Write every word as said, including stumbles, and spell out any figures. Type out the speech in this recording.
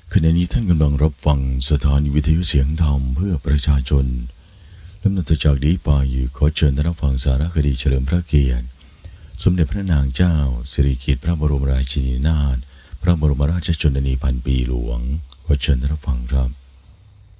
ขณะนี้ท่านกำลังรับฟังสถานีวิทยุเสียงธรรมเพื่อประชาชนลำดับต่อจากนี้ไปขอเชิญท่านรับฟังสารคดีเฉลิมพระเกียรติสมเด็จพระนางเจ้าสิริกิติ์พระบรมราชินีนาถพระบรมราชชนนีพันปีหลวงขอเชิญท่านรับฟังครับ